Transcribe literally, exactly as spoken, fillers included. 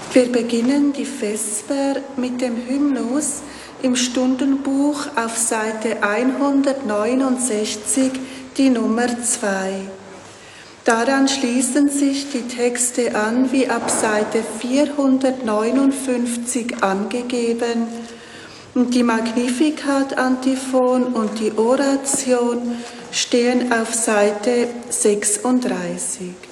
Wir beginnen die Vesper mit dem Hymnus im Stundenbuch auf Seite hundertneunundsechzig, die Nummer zwei. Daran schließen sich die Texte an, wie ab Seite vierhundertneunundfünfzig angegeben. Und die Magnificat-Antiphon und die Oration stehen auf Seite sechsunddreißig.